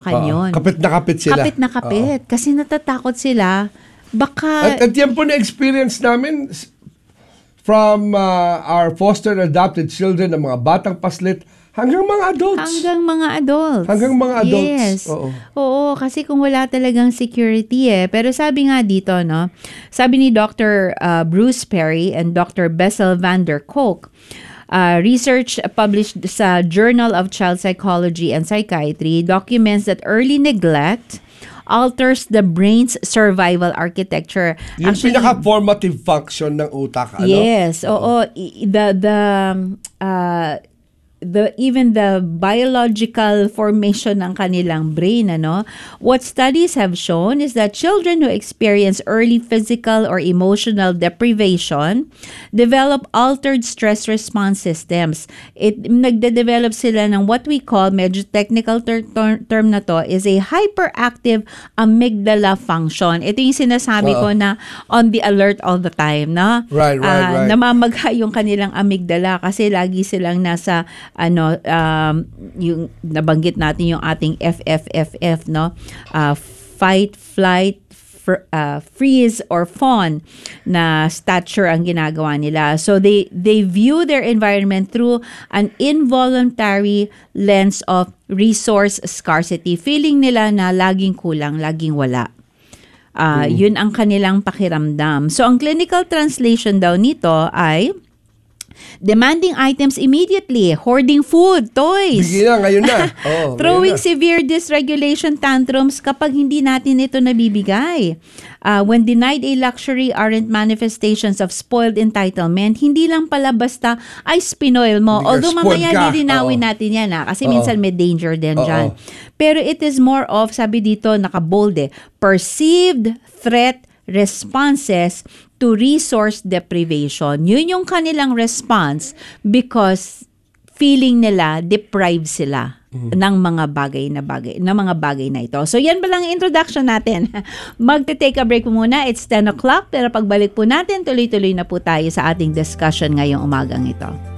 hawakan yun. Kapit na kapit sila. Kapit na kapit. Kasi natatakot sila. Baka... At yan po na-experience namin from our foster and adopted children, ng mga batang paslit, hanggang mga adults. Hanggang mga adults. Yes. Oo, kasi kung wala talagang security Pero sabi nga dito, no, sabi ni Dr. Bruce Perry and Dr. Bessel van der Kolk, research published sa Journal of Child Psychology and Psychiatry documents that early neglect alters the brain's survival architecture. Yung pinaka-formative function ng utak. Yes, oo. Even the biological formation ng kanilang brain, what studies have shown is that children who experience early physical or emotional deprivation develop altered stress response systems. Nagde-develop sila ng what we call, medyo technical term na to, is a hyperactive amygdala function. Ito yung sinasabi ko na on the alert all the time, no? Right. Namamagha yung kanilang amygdala kasi lagi silang nasa yung nabanggit natin yung ating FFFF, no? Fight, flight, freeze or fawn na stature ang ginagawa nila. So they view their environment through an involuntary lens of resource scarcity. Feeling nila na laging kulang, laging wala. Yun ang kanilang pakiramdam. So ang clinical translation daw nito ay demanding items immediately, hoarding food, toys. Bigyan na, ngayon na. Throwing severe dysregulation tantrums kapag hindi natin ito nabibigay. When denied a luxury aren't manifestations of spoiled entitlement, hindi lang pala basta ay spinoil mo. Although mamaya lilinawin natin yan kasi minsan may danger din dyan. Pero it is more of, sabi dito, nakabold perceived threat responses to resource deprivation. Yun yung kanilang response because feeling nila deprived sila ng mga bagay na ito. So yan pa lang ang introduction natin. Magte-take a break muna. It's 10 o'clock pero pagbalik po natin, tuloy-tuloy na po tayo sa ating discussion ngayong umagang ito.